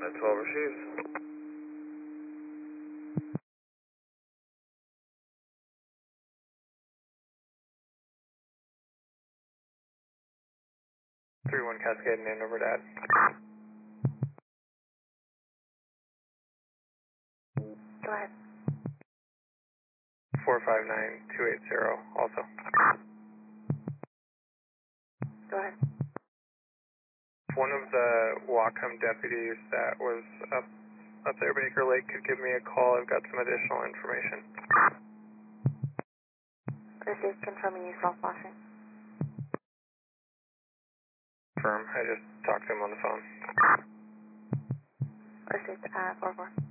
Med 12 receives. 3-1 Cascade and Andover, Dad. Go ahead. 459280 also. Go ahead. One of the Whatcom deputies that was up there, Baker Lake, could give me a call. I've got some additional information. Received, confirming you self-flashing. Firm. I just talked to him on the phone. Received, 4-4.